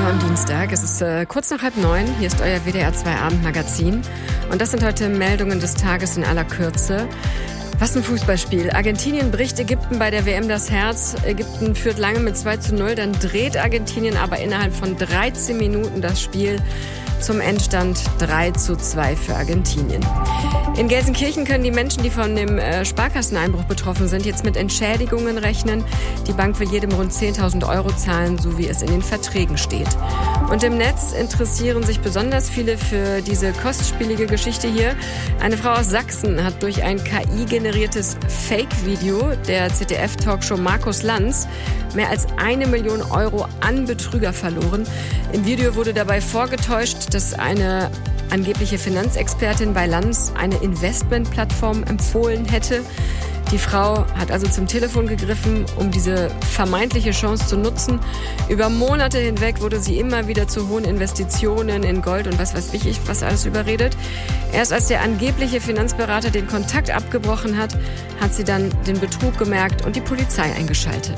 Uhr am Dienstag. Es ist kurz nach 8:30. Hier ist euer WDR 2 Abendmagazin. Und das sind heute Meldungen des Tages in aller Kürze. Was ein Fußballspiel. Argentinien bricht Ägypten bei der WM das Herz. Ägypten führt lange mit 2:0. Dann dreht Argentinien aber innerhalb von 13 Minuten das Spiel zum Endstand 3:2 für Argentinien. In Gelsenkirchen können die Menschen, die von dem Sparkasseneinbruch betroffen sind, jetzt mit Entschädigungen rechnen. Die Bank will jedem rund 10.000 € zahlen, so wie es in den Verträgen steht. Und im Netz interessieren sich besonders viele für diese kostspielige Geschichte hier. Eine Frau aus Sachsen hat durch ein KI-generiertes Fake-Video der ZDF-Talkshow Markus Lanz mehr als 1 Million € an Betrüger verloren. Im Video wurde dabei vorgetäuscht, dass eine angebliche Finanzexpertin bei Lanz eine Investmentplattform empfohlen hätte. Die Frau hat also zum Telefon gegriffen, um diese vermeintliche Chance zu nutzen. Über Monate hinweg wurde sie immer wieder zu hohen Investitionen in Gold und was weiß ich, was alles überredet. Erst als der angebliche Finanzberater den Kontakt abgebrochen hat, hat sie dann den Betrug gemerkt und die Polizei eingeschaltet.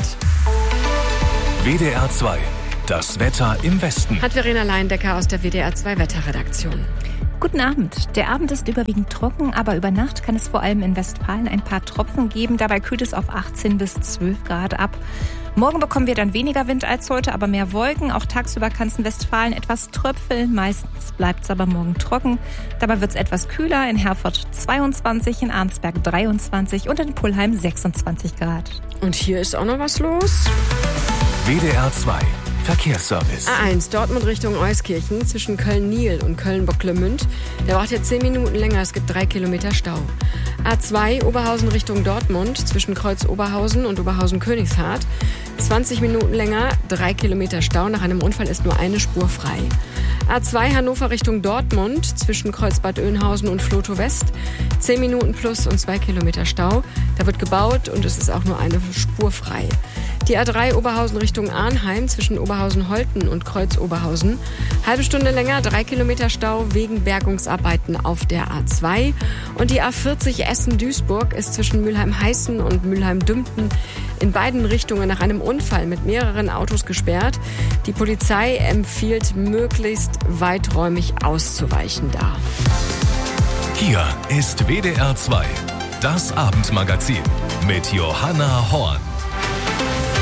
WDR 2. Das Wetter im Westen. Hat Verena Leindecker aus der WDR 2 Wetterredaktion. Guten Abend. Der Abend ist überwiegend trocken, aber über Nacht kann es vor allem in Westfalen ein paar Tropfen geben. Dabei kühlt es auf 18 bis 12 Grad ab. Morgen bekommen wir dann weniger Wind als heute, aber mehr Wolken. Auch tagsüber kann es in Westfalen etwas tröpfeln. Meistens bleibt es aber morgen trocken. Dabei wird es etwas kühler. In Herford 22, in Arnsberg 23 und in Pullheim 26 Grad. Und hier ist auch noch was los. WDR 2. Verkehrsservice. A1 Dortmund Richtung Euskirchen zwischen Köln-Niel und Köln-Bocklemünd. Der braucht jetzt 10 Minuten länger, es gibt 3 Kilometer Stau. A2 Oberhausen Richtung Dortmund zwischen Kreuz Oberhausen und Oberhausen-Königshardt. 20 Minuten länger, 3 Kilometer Stau. Nach einem Unfall ist nur eine Spur frei. A2 Hannover Richtung Dortmund zwischen Kreuzbad Oeynhausen und Flotow West. 10 Minuten plus und 2 Kilometer Stau. Da wird gebaut und es ist auch nur eine Spur frei. Die A3 Oberhausen Richtung Arnheim zwischen Oberhausen-Holten und Kreuz Oberhausen. Halbe Stunde länger, 3 Kilometer Stau wegen Bergungsarbeiten auf der A2. Und die A40 Essen-Duisburg ist zwischen Mülheim-Heißen und Mülheim-Dümpten in beiden Richtungen nach einem Unfall mit mehreren Autos gesperrt. Die Polizei empfiehlt, möglichst weiträumig auszuweichen da. Hier ist WDR 2, das Abendmagazin mit Johanna Horn.